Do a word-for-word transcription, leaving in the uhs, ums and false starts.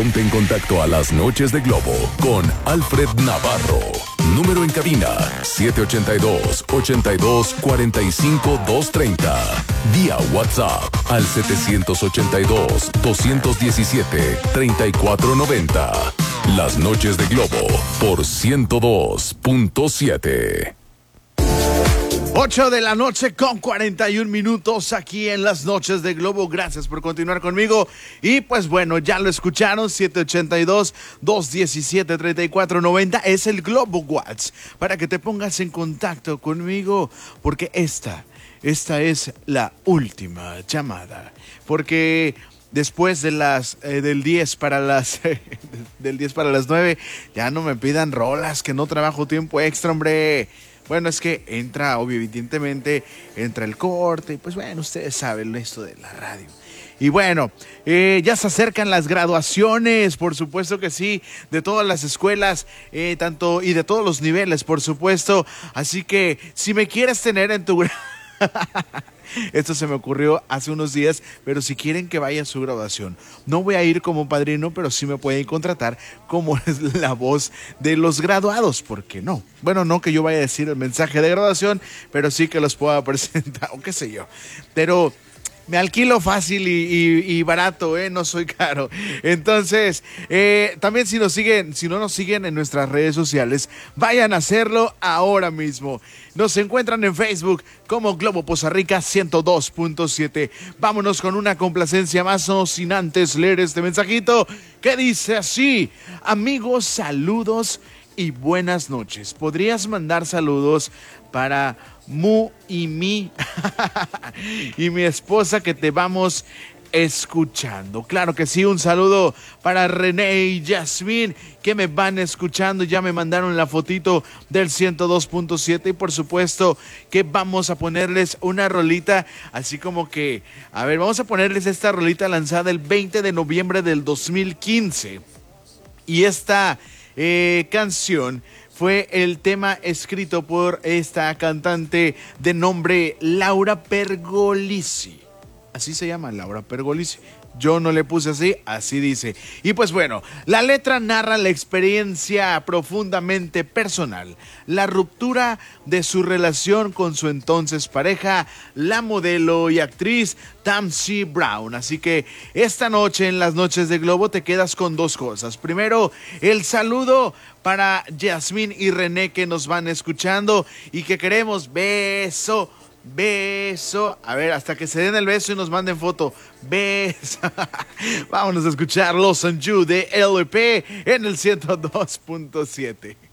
Ponte en contacto a las noches de Globo con Alfred Navarro. Número en cabina siete ocho dos, ocho dos, cuatro cinco, dos tres cero. Vía WhatsApp al siete ocho dos, dos uno siete, tres cuatro nueve cero. Las noches de Globo por ciento dos punto siete. ocho de la noche con cuarenta y un minutos aquí en las noches de Globo. Gracias por continuar conmigo. Y pues bueno, ya lo escucharon, siete ocho dos, dos uno siete, tres cuatro nueve cero es el Globo Watts para que te pongas en contacto conmigo, porque esta, esta es la última llamada. Porque después de las eh, del diez para las del diez para las nueve, ya no me pidan rolas, que no trabajo tiempo extra, hombre. Bueno, es que entra, obvio, evidentemente, entra el corte, y pues bueno, ustedes saben esto de la radio. Y bueno, eh, ya se acercan las graduaciones, por supuesto que sí, de todas las escuelas, eh, tanto y de todos los niveles, por supuesto. Así que si me quieres tener en tu... Esto se me ocurrió hace unos días, pero si quieren que vaya a su graduación, no voy a ir como padrino, pero sí me pueden contratar como la voz de los graduados, ¿por qué no? Bueno, no que yo vaya a decir el mensaje de graduación, pero sí que los pueda presentar, o qué sé yo, pero... me alquilo fácil y, y, y barato, ¿eh? No soy caro. Entonces, eh, también si nos siguen, si no nos siguen en nuestras redes sociales, vayan a hacerlo ahora mismo. Nos encuentran en Facebook como Globo Poza Rica ciento dos punto siete. Vámonos con una complacencia más, no sin antes leer este mensajito que dice así: amigos, saludos y buenas noches. ¿Podrías mandar saludos para Mu y mi y mi esposa que te vamos escuchando? Claro que sí, un saludo para René y Yasmín que me van escuchando, ya me mandaron la fotito del ciento dos punto siete y por supuesto que vamos a ponerles una rolita, así como que, a ver, vamos a ponerles esta rolita lanzada el veinte de noviembre del dos mil quince y esta eh, canción fue el tema escrito por esta cantante de nombre Laura Pergolisi. Así se llama, Laura Pergolisi. Yo no le puse así, así dice. Y pues bueno, la letra narra la experiencia profundamente personal, la ruptura de su relación con su entonces pareja, la modelo y actriz Tamsi Brown. Así que esta noche en las noches de Globo te quedas con dos cosas. Primero, el saludo para Yasmín y René que nos van escuchando y que queremos beso. Beso, a ver, hasta que se den el beso y nos manden foto. Beso. Vámonos a escuchar Los and You de L P en el ciento dos punto siete.